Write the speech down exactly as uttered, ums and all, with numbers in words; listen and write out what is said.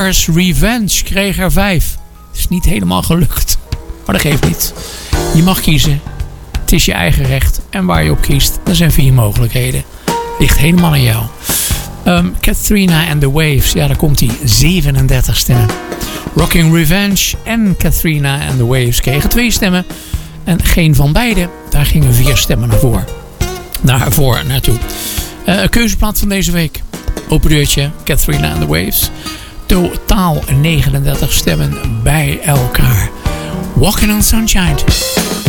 Revenge kreeg er vijf. Is niet helemaal gelukt. Maar dat geeft niet. Je mag kiezen. Het is je eigen recht. En waar je op kiest, er zijn vier mogelijkheden. Ligt helemaal aan jou. Um, Katrina and the Waves. Ja, daar komt hij. zevenendertig stemmen. Rocking Revenge en Katrina and the Waves kregen twee stemmen. En geen van beide. Daar gingen vier stemmen naar voor. Naar voor, naartoe. Uh, keuzeplaat van deze week. Open deurtje. Katrina and the Waves. Totaal negenendertig stemmen bij elkaar. Walking on Sunshine.